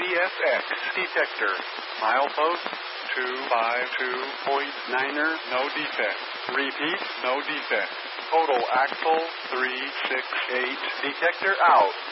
CSX detector. Milepost 252.9er, no defect. Repeat, no defect. Total axle 368. Detector out.